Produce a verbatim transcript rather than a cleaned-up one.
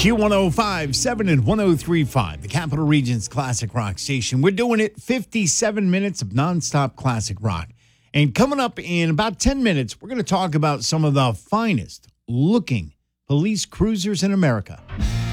Q one oh five point seven and one oh three point five, the Capital Region's classic rock station. We're doing it fifty-seven minutes of nonstop classic rock. And coming up in about ten minutes, we're going to talk about some of the finest looking police cruisers in America.